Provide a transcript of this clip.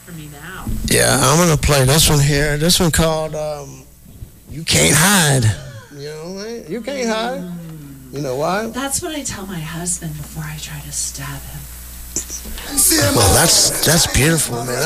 for me now. Yeah, I'm gonna play this one here. This one called "You Can't Hide." You know, man, you can't hide. You know why? That's what I tell my husband before I try to stab him. Well, that's beautiful, man.